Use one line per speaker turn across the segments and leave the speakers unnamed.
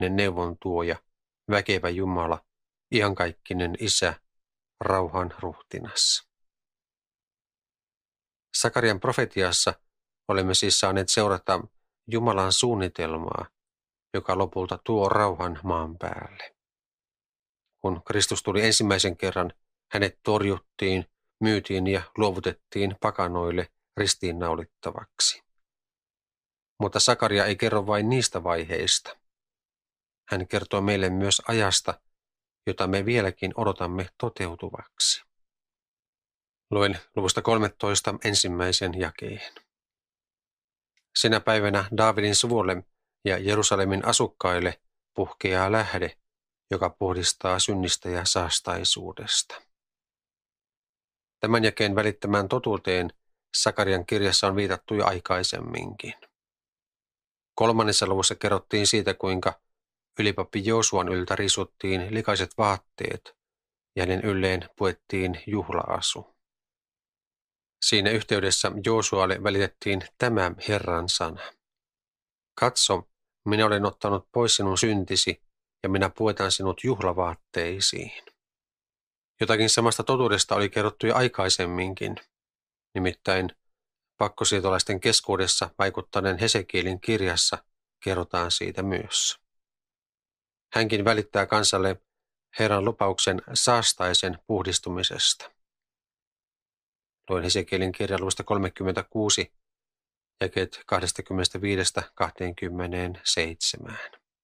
neuvon tuoja, väkevä Jumala, iankaikkinen Isä, rauhan ruhtinas. Sakarian profetiassa olemme siis saaneet seurata Jumalan suunnitelmaa, joka lopulta tuo rauhan maan päälle. Kun Kristus tuli ensimmäisen kerran, hänet torjuttiin, myytiin ja luovutettiin pakanoille ristiinnaulittavaksi. Mutta Sakaria ei kerro vain niistä vaiheista. Hän kertoo meille myös ajasta, jota me vieläkin odotamme toteutuvaksi. Luen luvusta 13 ensimmäisen jakeen. Sinä päivänä Daavidin suvulle ja Jerusalemin asukkaille puhkeaa lähde, joka puhdistaa synnistä ja saastaisuudesta. Tämän jakeen välittämään totuuteen Sakarian kirjassa on viitattu jo aikaisemminkin. 3. luvussa kerrottiin siitä, kuinka ylipappi Joosuan yltä risuttiin likaiset vaatteet ja hänen ylleen puettiin juhlaasu. Siinä yhteydessä Joosualle välitettiin tämä Herran sana. Katso, minä olen ottanut pois sinun syntisi ja minä puetan sinut juhlavaatteisiin. Jotakin samasta totuudesta oli kerrottu jo aikaisemminkin, nimittäin pakkosiirtolaisten keskuudessa vaikuttaneen Hesekielin kirjassa kerrotaan siitä myös. Hänkin välittää kansalle Herran lupauksen saastaisen puhdistumisesta. Luen Hesekielin kirjan luvusta 36, jakeet 25–27.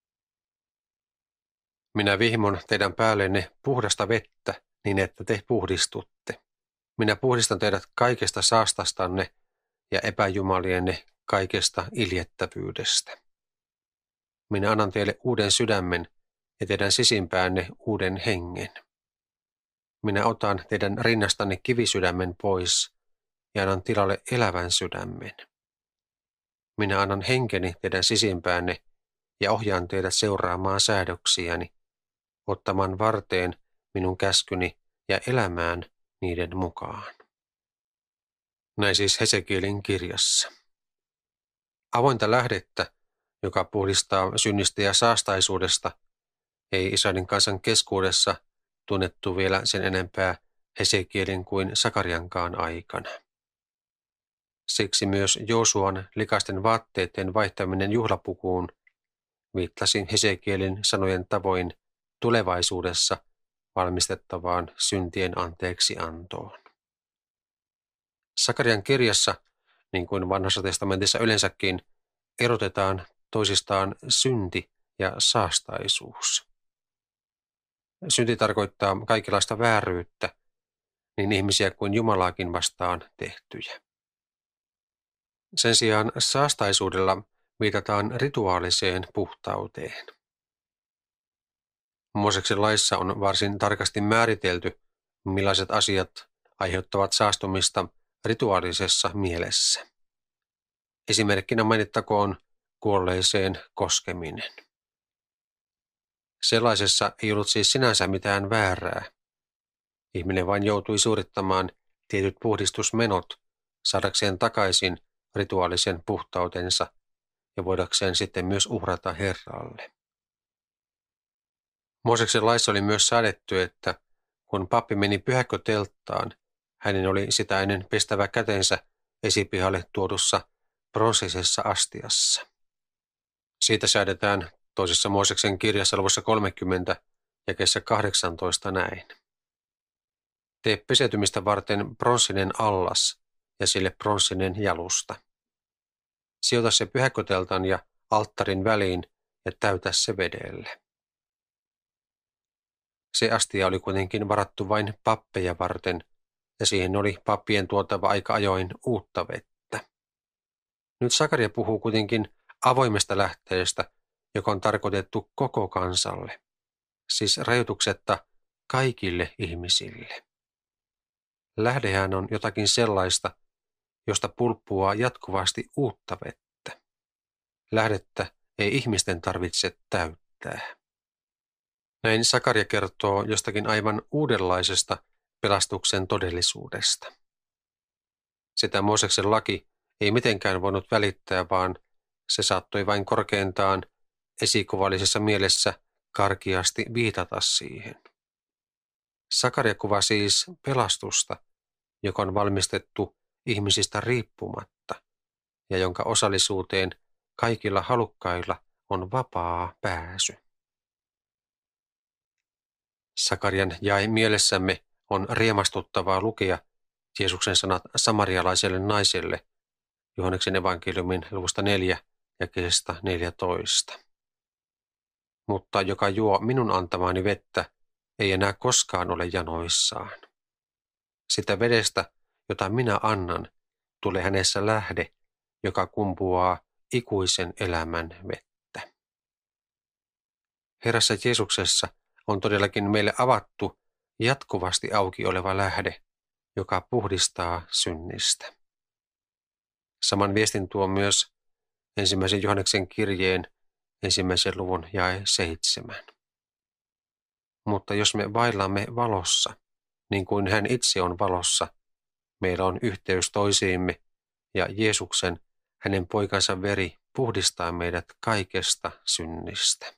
Minä vihmon teidän päällenne puhdasta vettä, niin että te puhdistutte. Minä puhdistan teidät kaikesta saastastanne ja epäjumalienne kaikesta iljettävyydestä. Minä annan teille uuden sydämen ja teidän sisimpäänne uuden hengen. Minä otan teidän rinnastanne kivisydämen pois ja annan tilalle elävän sydämen. Minä annan henkeni teidän sisimpäänne ja ohjaan teidät seuraamaan säädöksiäni, ottamaan varteen minun käskyni ja elämään niiden mukaan. Näin siis Hesekielin kirjassa. Avointa lähdettä, joka puhdistaa synnistä ja saastaisuudesta, ei Israelin kansan keskuudessa tunnettu vielä sen enempää Hesekielin kuin Sakariankaan aikana. Siksi myös Joosuan likaisten vaatteiden vaihtaminen juhlapukuun viittasi Hesekielin sanojen tavoin tulevaisuudessa valmistettavaan syntien anteeksiantoon. Sakarian kirjassa, niin kuin Vanhassa testamentissa yleensäkin, erotetaan toisistaan synti ja saastaisuus. Synti tarkoittaa kaikenlaista vääryyttä, niin ihmisiä kuin Jumalaakin vastaan tehtyjä. Sen sijaan saastaisuudella viitataan rituaaliseen puhtauteen. Mooseksen laissa on varsin tarkasti määritelty, millaiset asiat aiheuttavat saastumista rituaalisessa mielessä. Esimerkkinä mainittakoon kuolleeseen koskeminen. Sellaisessa ei ollut siis sinänsä mitään väärää. Ihminen vain joutui suorittamaan tietyt puhdistusmenot saadakseen takaisin rituaalisen puhtautensa ja voidakseen sitten myös uhrata Herralle. Mooseksen laissa oli myös säädetty, että kun pappi meni pyhäkkötelttaan, hänen oli sitä ennen pestävä kätensä esipihalle tuodussa pronssisessa astiassa. Siitä säädetään toisessa Mooseksen kirjassa luvussa 30 jakeessa 18 näin. Tee peseytymistä varten pronssinen allas ja sille pronssinen jalusta. Sijoita se pyhäkköteltan ja alttarin väliin ja täytä se vedellä. Se astia oli kuitenkin varattu vain pappeja varten ja siihen oli pappien tuotava aika ajoin uutta vettä. Nyt Sakaria puhuu kuitenkin avoimesta lähteestä, joka on tarkoitettu koko kansalle, siis rajoituksetta kaikille ihmisille. Lähdehän on jotakin sellaista, josta pulppuaa jatkuvasti uutta vettä. Lähdettä ei ihmisten tarvitse täyttää. Näin Sakaria kertoo jostakin aivan uudenlaisesta pelastuksen todellisuudesta. Sitä Mooseksen laki ei mitenkään voinut välittää, vaan se saattoi vain korkeintaan esikuvallisessa mielessä karkeasti viitata siihen. Sakaria kuvaa siis pelastusta, joka on valmistettu ihmisistä riippumatta ja jonka osallisuuteen kaikilla halukkailla on vapaa pääsy. Sakarian jae mielessämme on riemastuttavaa lukea Jeesuksen sanat samarialaiselle naiselle Johanneksen evankeliumin luvusta 4 jakeesta 14. Mutta joka juo minun antamaani vettä, ei enää koskaan ole janoissaan. Sitä vedestä, jota minä annan, tulee hänessä lähde, joka kumpuaa ikuisen elämän vettä. Herrassa Jeesuksessa on todellakin meille avattu jatkuvasti auki oleva lähde, joka puhdistaa synnistä. Saman viestin tuo myös 1. Johanneksen kirjeen 1. luvun jae 7. Mutta jos me vaellamme valossa, niin kuin hän itse on valossa, meillä on yhteys toisiimme ja Jeesuksen, hänen poikansa veri, puhdistaa meidät kaikesta synnistä.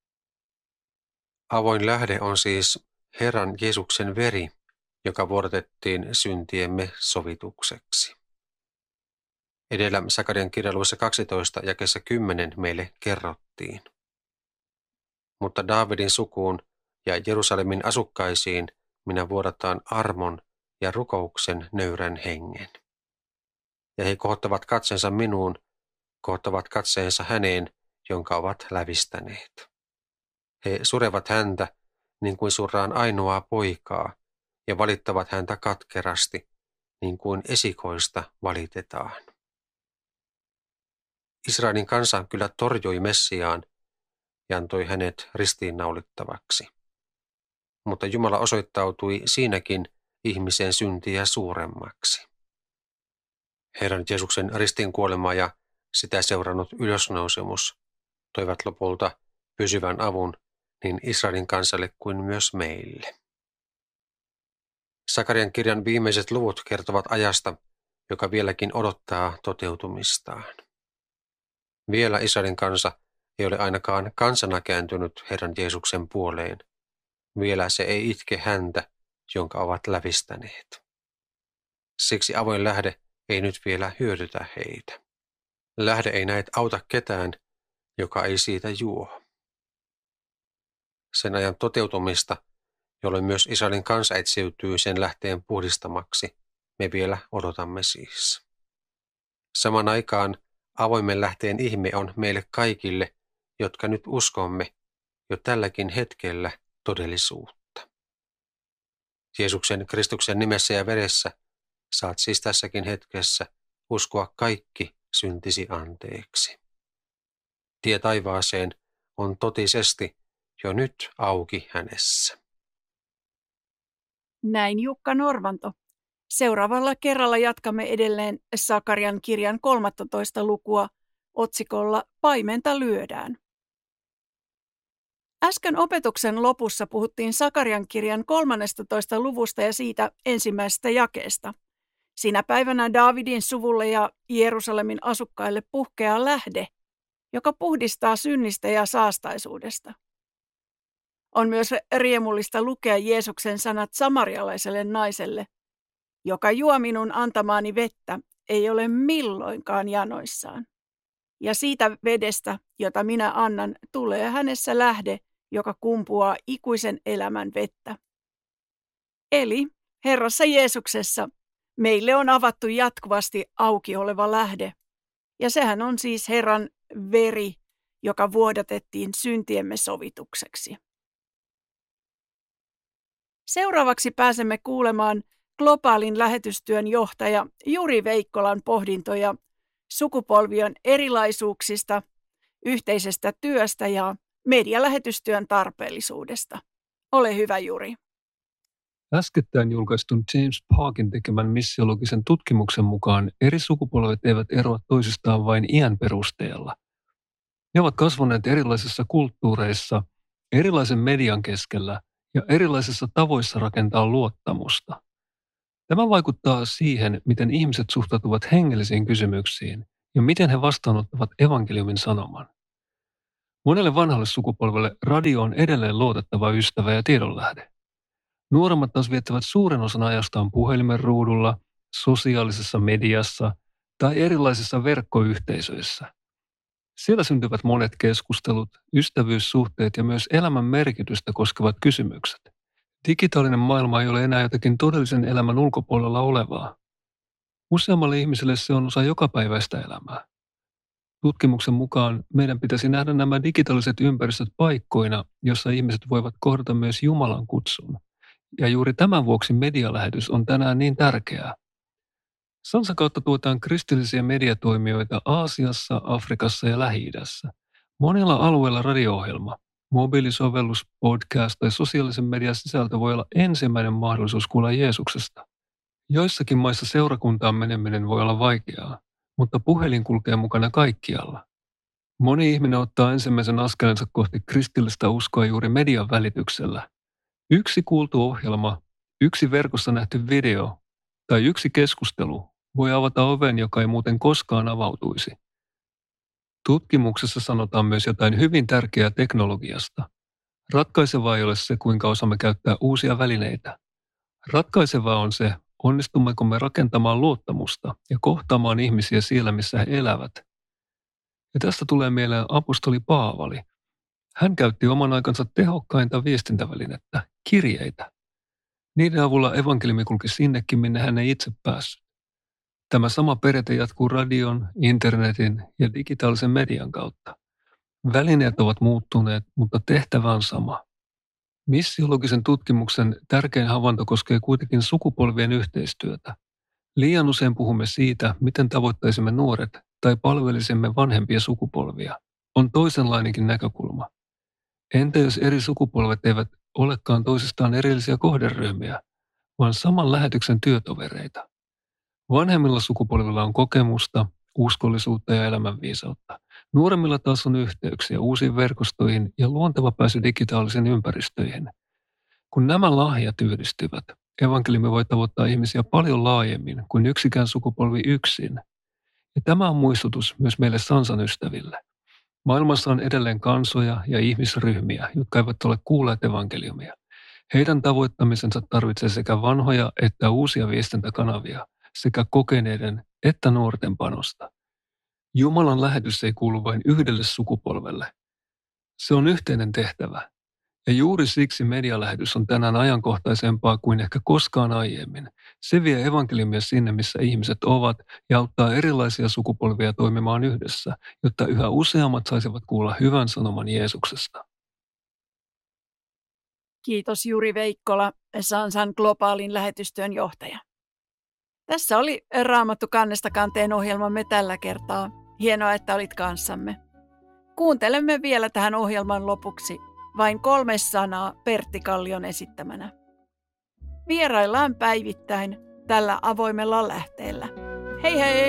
Avoin lähde on siis Herran Jeesuksen veri, joka vuodatettiin syntiemme sovitukseksi. Edellä Sakarian kirjan luvussa 12 jakeessa 10 meille kerrottiin. Mutta Daavidin sukuun ja Jerusalemin asukkaisiin minä vuodataan armon ja rukouksen nöyrän hengen. Ja he kohottavat katsensa minuun, kohottavat katseensa häneen, jonka ovat lävistäneet. He surevat häntä niin kuin surraan ainoaa poikaa ja valittavat häntä katkerasti, niin kuin esikoista valitetaan. Israelin kansa kyllä torjui Messiaan ja antoi hänet ristiinnaulittavaksi. Mutta Jumala osoittautui siinäkin ihmisen syntiä suuremmaksi. Herran Jeesuksen ristiinkuolema ja sitä seurannut ylösnousemus toivat lopulta pysyvän avun niin Israelin kansalle kuin myös meille. Sakarian kirjan viimeiset luvut kertovat ajasta, joka vieläkin odottaa toteutumistaan. Vielä Israelin kansa ei ole ainakaan kansana kääntynyt Herran Jeesuksen puoleen. Vielä se ei itke häntä, jonka ovat lävistäneet. Siksi avoin lähde ei nyt vielä hyödytä heitä. Lähde ei näet auta ketään, joka ei siitä juo. Sen ajan toteutumista, jolloin myös Israelin kansa etsiytyy sen lähteen puhdistamaksi, me vielä odotamme siis. Saman aikaan avoimen lähteen ihme on meille kaikille, jotka nyt uskomme jo tälläkin hetkellä todellisuutta. Jeesuksen Kristuksen nimessä ja veressä saat siis tässäkin hetkessä uskoa kaikki syntisi anteeksi. Tie taivaaseen on totisesti jo nyt auki hänessä.
Näin Jukka Norvanto. Seuraavalla kerralla jatkamme edelleen Sakarian kirjan 13 lukua otsikolla Paimenta lyödään. Äsken opetuksen lopussa puhuttiin Sakarian kirjan 13 luvusta ja siitä ensimmäisestä jakeesta. Sinä päivänä Daavidin suvulle ja Jerusalemin asukkaille puhkeaa lähde, joka puhdistaa synnistä ja saastaisuudesta. On myös riemullista lukea Jeesuksen sanat samarialaiselle naiselle, joka juo minun antamaani vettä, ei ole milloinkaan janoissaan. Ja siitä vedestä, jota minä annan, tulee hänessä lähde, joka kumpuaa ikuisen elämän vettä. Eli Herrassa Jeesuksessa meille on avattu jatkuvasti auki oleva lähde. Ja sehän on siis Herran veri, joka vuodatettiin syntiemme sovitukseksi. Seuraavaksi pääsemme kuulemaan globaalin lähetystyön johtaja Juri Veikkolan pohdintoja sukupolvien erilaisuuksista, yhteisestä työstä ja medialähetystyön tarpeellisuudesta. Ole hyvä, Juri.
Äskettäin julkaistun James Parkin tekemän missiologisen tutkimuksen mukaan eri sukupolvet eivät eroa toisistaan vain iän perusteella. Ne ovat kasvaneet erilaisissa kulttuureissa, erilaisen median keskellä ja erilaisissa tavoissa rakentaa luottamusta. Tämä vaikuttaa siihen, miten ihmiset suhtautuvat hengellisiin kysymyksiin ja miten he vastaanottavat evankeliumin sanoman. Monelle vanhalle sukupolvelle radio on edelleen luotettava ystävä ja tiedonlähde. Nuoremmat taas viettävät suuren osan ajastaan puhelimen ruudulla, sosiaalisessa mediassa tai erilaisissa verkkoyhteisöissä. Siellä syntyvät monet keskustelut, ystävyyssuhteet ja myös elämän merkitystä koskevat kysymykset. Digitaalinen maailma ei ole enää jotakin todellisen elämän ulkopuolella olevaa. Useammalle ihmiselle se on osa jokapäiväistä elämää. Tutkimuksen mukaan meidän pitäisi nähdä nämä digitaaliset ympäristöt paikkoina, jossa ihmiset voivat kohdata myös Jumalan kutsun. Ja juuri tämän vuoksi medialähetys on tänään niin tärkeää. Sansan kautta tuotaan kristillisiä mediatoimijoita Aasiassa, Afrikassa ja Lähi-idässä. Monilla alueilla radio-ohjelma, mobiilisovellus, podcast tai sosiaalisen median sisältö voi olla ensimmäinen mahdollisuus kuulla Jeesuksesta. Joissakin maissa seurakuntaan meneminen voi olla vaikeaa, mutta puhelin kulkee mukana kaikkialla. Moni ihminen ottaa ensimmäisen askelensa kohti kristillistä uskoa juuri median välityksellä. Yksi kuultu ohjelma, yksi verkossa nähty video tai yksi keskustelu voi avata oven, joka ei muuten koskaan avautuisi. Tutkimuksessa sanotaan myös jotain hyvin tärkeää teknologiasta. Ratkaisevaa ei ole se, kuinka osaamme käyttää uusia välineitä. Ratkaisevaa on se, onnistummeko me rakentamaan luottamusta ja kohtaamaan ihmisiä siellä, missä he elävät. Ja tästä tulee mieleen apostoli Paavali. Hän käytti oman aikansa tehokkainta viestintävälinettä, kirjeitä. Niiden avulla evankeliumi kulki sinnekin, minne hän ei itse päässyt. Tämä sama periaate jatkuu radion, internetin ja digitaalisen median kautta. Välineet ovat muuttuneet, mutta tehtävä on sama. Missiologisen tutkimuksen tärkein havainto koskee kuitenkin sukupolvien yhteistyötä. Liian usein puhumme siitä, miten tavoittaisimme nuoret tai palvelisimme vanhempia sukupolvia. On toisenlainenkin näkökulma. Entä jos eri sukupolvet eivät olekaan toisistaan erillisiä kohderyhmiä, vaan saman lähetyksen työtovereita? Vanhemmilla sukupolvilla on kokemusta, uskollisuutta ja elämänviisautta. Nuoremmilla taas on yhteyksiä uusiin verkostoihin ja luonteva pääsy digitaalisiin ympäristöihin. Kun nämä lahjat yhdistyvät, evankeliumi voi tavoittaa ihmisiä paljon laajemmin kuin yksikään sukupolvi yksin. Ja tämä on muistutus myös meille Sansan ystäville. Maailmassa on edelleen kansoja ja ihmisryhmiä, jotka eivät ole kuulleet evankeliumia. Heidän tavoittamisensa tarvitsee sekä vanhoja että uusia viestintäkanavia, sekä kokeneiden että nuorten panosta. Jumalan lähetys ei kuulu vain yhdelle sukupolvelle. Se on yhteinen tehtävä. Ja juuri siksi medialähetys on tänään ajankohtaisempaa kuin ehkä koskaan aiemmin. Se vie evankeliumia sinne, missä ihmiset ovat, ja auttaa erilaisia sukupolvia toimimaan yhdessä, jotta yhä useammat saisivat kuulla hyvän sanoman Jeesuksesta.
Kiitos Juri Veikkola, Sansan globaalin lähetystyön johtaja. Tässä oli Raamattu kannesta kanteen ohjelmamme tällä kertaa. Hienoa, että olit kanssamme. Kuuntelemme vielä tähän ohjelman lopuksi vain 3 sanaa Pertti Kallion esittämänä. Vieraillaan päivittäin tällä avoimella lähteellä. Hei hei!